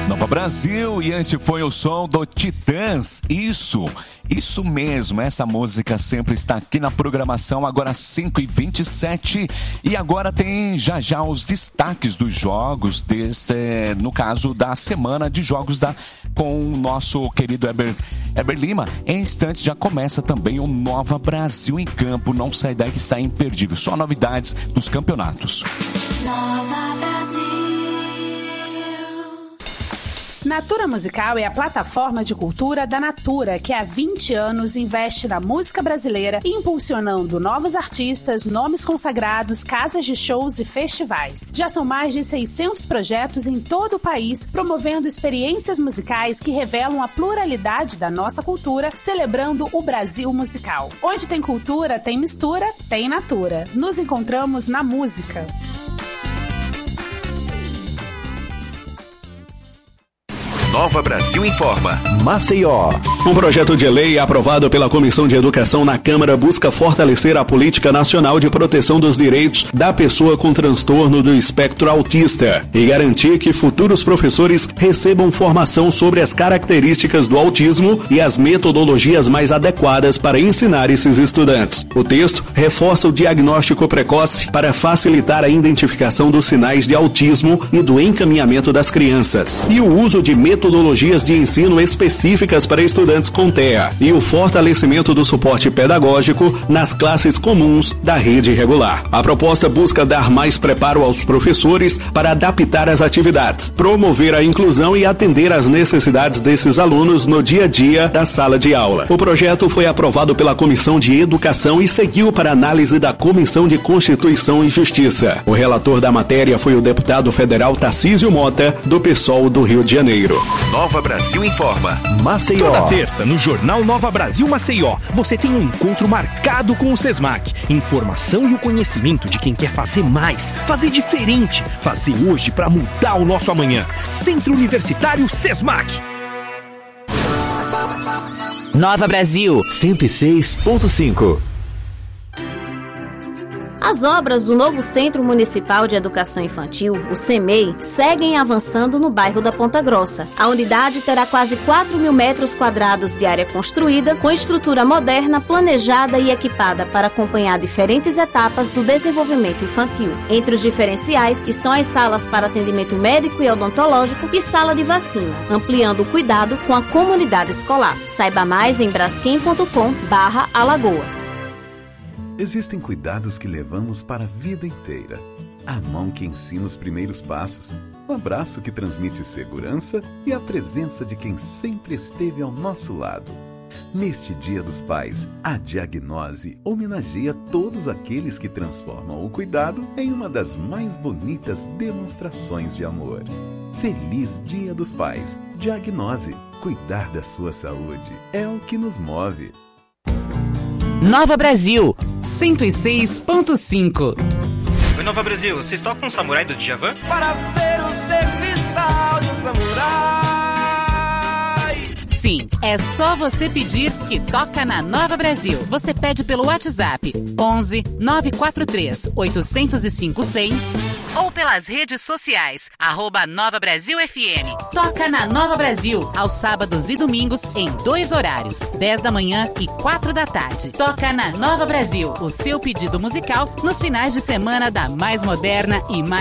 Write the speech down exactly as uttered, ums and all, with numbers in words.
Nova Brasil, e esse foi o som do Titãs. Isso, isso mesmo, essa música sempre está aqui na programação, agora cinco e vinte e sete. E agora tem já já os destaques dos jogos, deste, no caso da semana de jogos da, com o nosso querido Heber, Heber Lima. Em instantes já começa também o Nova Brasil em campo, não sai daí que está imperdível, só novidades dos campeonatos. Nova Brasil. Natura Musical é a plataforma de cultura da Natura, que há vinte anos investe na música brasileira, impulsionando novos artistas, nomes consagrados, casas de shows e festivais. Já são mais de seiscentos projetos em todo o país, promovendo experiências musicais que revelam a pluralidade da nossa cultura, celebrando o Brasil musical. Onde tem cultura, tem mistura, tem Natura. Nos encontramos na música. Nova Brasil informa. Maceió. Um projeto de lei aprovado pela Comissão de Educação na Câmara busca fortalecer a política nacional de proteção dos direitos da pessoa com transtorno do espectro autista e garantir que futuros professores recebam formação sobre as características do autismo e as metodologias mais adequadas para ensinar esses estudantes. O texto reforça o diagnóstico precoce para facilitar a identificação dos sinais de autismo e do encaminhamento das crianças, e o uso de metodologias metodologias de ensino específicas para estudantes com T E A e o fortalecimento do suporte pedagógico nas classes comuns da rede regular. A proposta busca dar mais preparo aos professores para adaptar as atividades, promover a inclusão e atender às necessidades desses alunos no dia a dia da sala de aula. O projeto foi aprovado pela Comissão de Educação e seguiu para análise da Comissão de Constituição e Justiça. O relator da matéria foi o deputado federal Tarcísio Mota, do PSOL do Rio de Janeiro. Nova Brasil informa. Maceió. Toda terça, no Jornal Nova Brasil Maceió, você tem um encontro marcado com o SESMAC. Informação e o conhecimento de quem quer fazer mais, fazer diferente, fazer hoje para mudar o nosso amanhã. Centro Universitário SESMAC. Nova Brasil cento e seis ponto cinco. As obras do novo Centro Municipal de Educação Infantil, o CEMEI, seguem avançando no bairro da Ponta Grossa. A unidade terá quase quatro mil metros quadrados de área construída, com estrutura moderna, planejada e equipada para acompanhar diferentes etapas do desenvolvimento infantil. Entre os diferenciais estão as salas para atendimento médico e odontológico e sala de vacina, ampliando o cuidado com a comunidade escolar. Saiba mais em braskem ponto com barra Alagoas. Existem cuidados que levamos para a vida inteira. A mão que ensina os primeiros passos, o abraço que transmite segurança e a presença de quem sempre esteve ao nosso lado. Neste Dia dos Pais, a Diagnose homenageia todos aqueles que transformam o cuidado em uma das mais bonitas demonstrações de amor. Feliz Dia dos Pais. Diagnose. Cuidar da sua saúde é o que nos move. Nova Brasil cento e seis ponto cinco. Oi, Nova Brasil, vocês tocam o Samurai do Djavan? Para ser o serviçal de um samurai. Sim, é só você pedir que toca na Nova Brasil. Você pede pelo WhatsApp onze nove quatro três oito zero cinco cem ou pelas redes sociais, arroba Nova Brasil F M. Toca na Nova Brasil, aos sábados e domingos, em dois horários, dez da manhã e quatro da tarde. Toca na Nova Brasil, o seu pedido musical nos finais de semana da mais moderna e mais